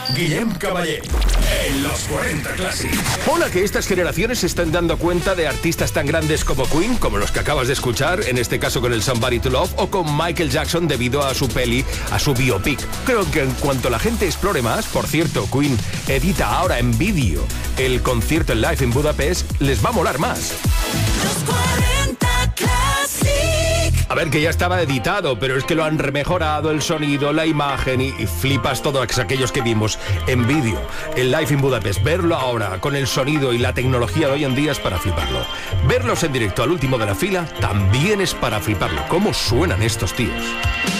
Guillem Caballé, en los 40 Classic. Hola, que estas generaciones se están dando cuenta de artistas tan grandes como Queen, como los que acabas de escuchar, en este caso con el Somebody to Love, o con Michael Jackson debido a su peli, a su biopic. Creo que en cuanto la gente explore más, por cierto, Queen edita ahora en vídeo el concierto en live en Budapest, les va a molar más. Los 40 Classic. A ver, que ya estaba editado, pero es que lo han remejorado el sonido, la imagen y flipas todos aquellos que vimos en vídeo, el live in Budapest. Verlo ahora con el sonido y la tecnología de hoy en día es para fliparlo. Verlos en directo al último de la fila también es para fliparlo. ¿Cómo suenan estos tíos?